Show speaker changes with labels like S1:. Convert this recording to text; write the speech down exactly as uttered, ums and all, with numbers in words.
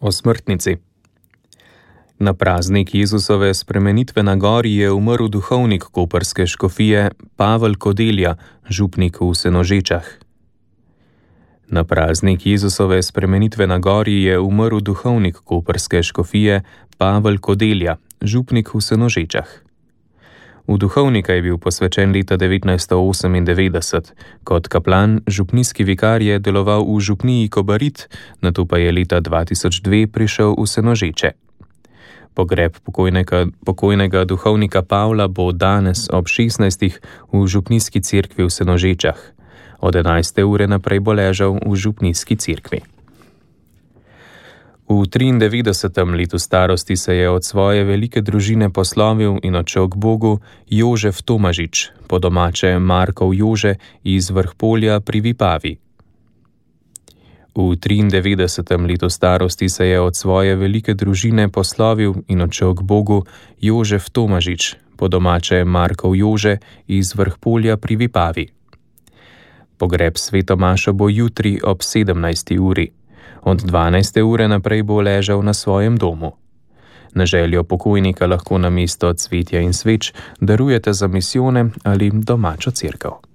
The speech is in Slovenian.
S1: O smrtnici. Na praznik Jezusove spremenitve na gori je umrl duhovnik koprske škofije Pavel Kodelja, župnik v Senožečah. Na praznik Jezusove spremenitve na gori je umrl duhovnik koprske škofije Pavel Kodelja, župnik v Senožečah. V duhovnika je bil posvečen leta devetnajststo osemindevetdeset. Kot kaplan župnijski vikar je deloval v župniji Kobarid, nato pa je leta dva tisoč dve prišel v Senožeče. Pogreb pokojnega, pokojnega duhovnika Pavla bo danes ob šestnajstih v župnijski cerkvi v Senožečah. Od enajste ure naprej bo ležal v župnijski cerkvi. V triindevetdesetem letu starosti se je od svoje velike družine poslovil in odšel k Bogu Jožef Tomažič, po domače Markov Jože iz Vrhpolja pri Vipavi. V triindevetdesetem letu starosti se je od svoje velike družine poslovil in odšel k Bogu Jožef Tomažič, po domače Markov Jože iz Vrhpolja pri Vipavi. Pogreb svetomašo bo jutri ob sedemnajsti uri. Od dvanajste ure naprej bo ležal na svojem domu. Na željo pokojnika lahko namesto cvetja in sveč darujete za misijone ali domačo cerkev.